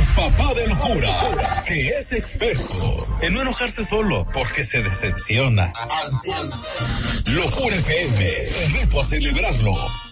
papá de locura, que es experto en no enojarse solo porque se decepciona. Locura FM, te reto a celebrarlo